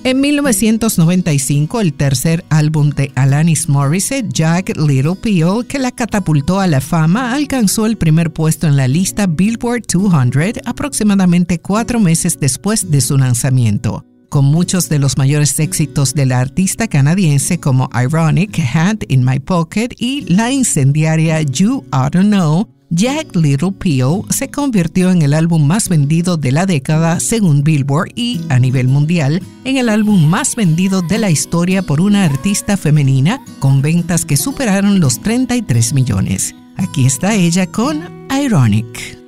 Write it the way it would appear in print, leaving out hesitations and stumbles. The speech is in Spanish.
En 1995, el tercer álbum de Alanis Morissette, Jagged Little Pill, que la catapultó a la fama, alcanzó el primer puesto en la lista Billboard 200 aproximadamente 4 meses después de su lanzamiento. Con muchos de los mayores éxitos de la artista canadiense como Ironic, Hand in My Pocket y la incendiaria You Oughta Know, Jagged Little Pill se convirtió en el álbum más vendido de la década según Billboard y, a nivel mundial, en el álbum más vendido de la historia por una artista femenina, con ventas que superaron los 33 millones. Aquí está ella con Ironic.